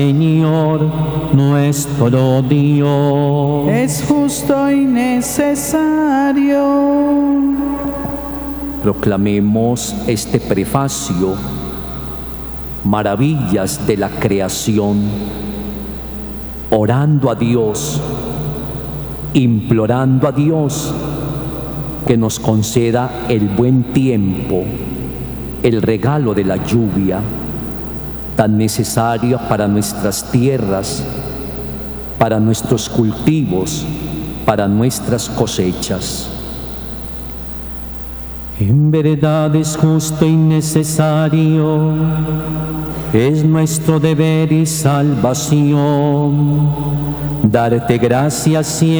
Señor nuestro Dios. Es justo y necesario. Proclamemos este prefacio, maravillas de la creación, orando a Dios, implorando a Dios que nos conceda el buen tiempo, el regalo de la lluvia, tan necesaria para nuestras tierras, para nuestros cultivos, para nuestras cosechas. En verdad es justo y necesario, es nuestro deber y salvación, darte gracias siempre